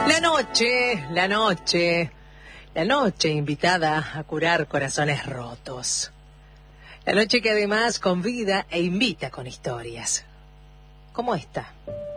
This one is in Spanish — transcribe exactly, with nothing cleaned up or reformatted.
La noche, la noche, la noche invitada a curar corazones rotos. La noche que además convida e invita con historias. Como esta.